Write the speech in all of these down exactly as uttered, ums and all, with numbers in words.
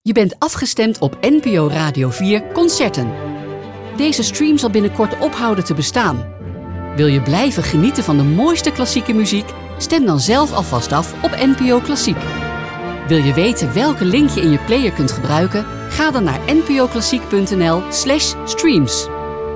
Je bent afgestemd op N P O Radio vier Concerten. Deze stream zal binnenkort ophouden te bestaan. Wil je blijven genieten van de mooiste klassieke muziek? Stem dan zelf alvast af op N P O Klassiek. Wil je weten welke link je in je player kunt gebruiken? Ga dan naar npoklassiek.nl slash streams.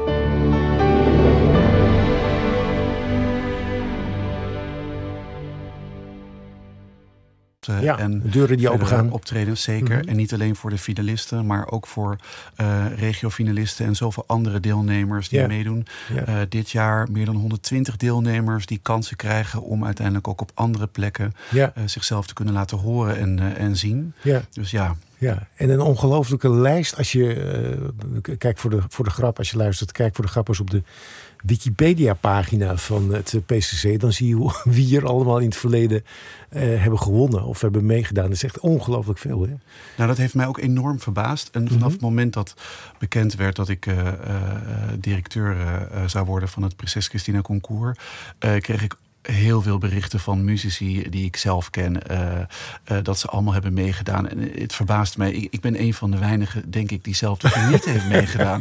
Ja, en de deuren die opengaan. Optredens, zeker. Mm-hmm. En niet alleen voor de finalisten, maar ook voor uh, regiofinalisten en zoveel andere deelnemers die ja. meedoen. Ja. Uh, dit jaar meer dan honderdtwintig deelnemers die kansen krijgen om uiteindelijk ook op andere plekken ja. uh, zichzelf te kunnen laten horen en, uh, en zien. Ja. Dus ja. Ja, en een ongelooflijke lijst. Als je uh, kijkt voor de, voor de grap, als je luistert, kijk voor de grappers op de Wikipedia-pagina van het P C C, dan zie je hoe, wie er allemaal in het verleden uh, hebben gewonnen of hebben meegedaan. Dat is echt ongelooflijk veel. Hè? Nou, dat heeft mij ook enorm verbaasd. En vanaf mm-hmm. het moment dat bekend werd dat ik uh, uh, directeur uh, zou worden van het Prinses Christina Concours, uh, kreeg ik heel veel berichten van muzici die ik zelf ken, uh, uh, dat ze allemaal hebben meegedaan. En het verbaast mij. Ik, ik ben een van de weinigen, denk ik, die zelf toch niet heeft meegedaan.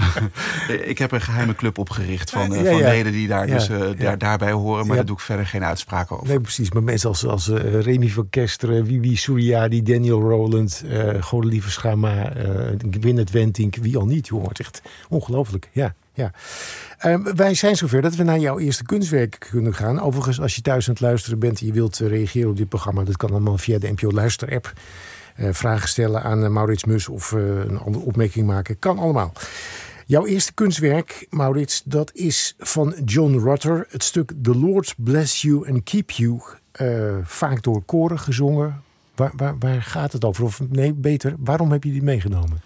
Ik heb een geheime club opgericht van, uh, ja, van ja. leden die daar ja, dus uh, ja. daar, daarbij horen, maar ja. daar doe ik verder geen uitspraken over. Nee, precies. Maar mensen als, als uh, Remy van Kesteren, Wiwi Suriadi, Daniel Rowland, uh, Godelieve Schama, uh, Gwyneth Wentink, wie al niet, joh. Het is echt ongelooflijk, ja. Ja. Uh, wij zijn zover dat we naar jouw eerste kunstwerk kunnen gaan. Overigens, als je thuis aan het luisteren bent en je wilt uh, reageren op dit programma, dat kan allemaal via de N P O Luister-app. Uh, vragen stellen aan uh, Maurits Mus of uh, een andere opmerking maken. Kan allemaal. Jouw eerste kunstwerk, Maurits, dat is van John Rutter. Het stuk The Lord Bless You and Keep You. Uh, vaak door koren gezongen. Waar, waar, waar gaat het over? Of nee, beter, waarom heb je die meegenomen?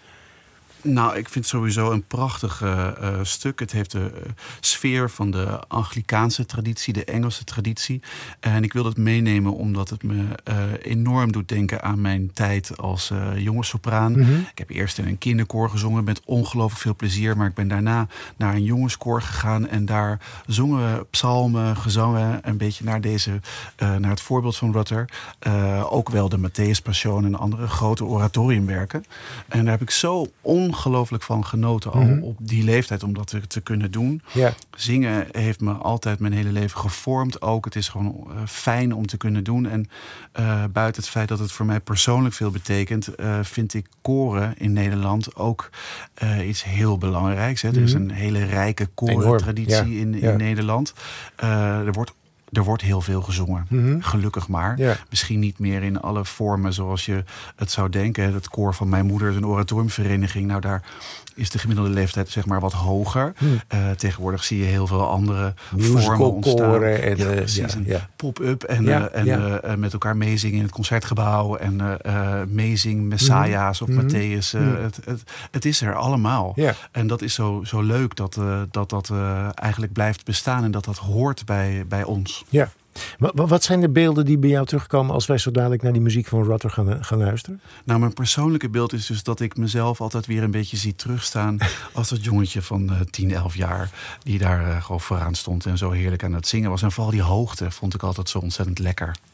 Nou, ik vind het sowieso een prachtig uh, uh, stuk. Het heeft de uh, sfeer van de Anglikaanse traditie, de Engelse traditie. Uh, en ik wil het meenemen omdat het me uh, enorm doet denken aan mijn tijd als uh, jonge sopraan. Mm-hmm. Ik heb eerst in een kinderkoor gezongen met ongelooflijk veel plezier. Maar ik ben daarna naar een jongenskoor gegaan. En daar zongen we psalmen, gezangen. Een beetje naar, deze, uh, naar het voorbeeld van Rutter. Uh, ook wel de Matthäus Passion en andere grote oratoriumwerken. En daar heb ik zo on ongelooflijk van genoten al mm-hmm. op die leeftijd om dat te, te kunnen doen. Ja. Zingen heeft me altijd mijn hele leven gevormd ook. Het is gewoon uh, fijn om te kunnen doen. En uh, buiten het feit dat het voor mij persoonlijk veel betekent, uh, vind ik koren in Nederland ook uh, iets heel belangrijks. Hè. Mm-hmm. Er is een hele rijke korentraditie ja. in, in ja. Nederland. Uh, er wordt Er wordt heel veel gezongen, mm-hmm. gelukkig maar. Ja. Misschien niet meer in alle vormen zoals je het zou denken. Het koor van mijn moeder is een oratoriumvereniging. Nou, daar is de gemiddelde leeftijd zeg maar wat hoger. Mm. Uh, tegenwoordig zie je heel veel andere vormen ontstaan. En, ja, precies, ja, een ja. pop-up en, ja, uh, en ja. uh, met elkaar meezingen in het Concertgebouw. En uh, uh, meezing Messiah's mm-hmm. of Matthäus. Uh, mm. het, het, het is er allemaal. Ja. En dat is zo, zo leuk dat uh, dat, dat uh, eigenlijk blijft bestaan. En dat dat hoort bij, bij ons. Ja. Wat zijn de beelden die bij jou terugkomen als wij zo dadelijk naar die muziek van Rutter gaan, gaan luisteren? Nou, mijn persoonlijke beeld is dus dat ik mezelf altijd weer een beetje zie terugstaan als dat jongetje van uh, tien, elf jaar die daar uh, gewoon vooraan stond en zo heerlijk aan het zingen was. En vooral die hoogte vond ik altijd zo ontzettend lekker.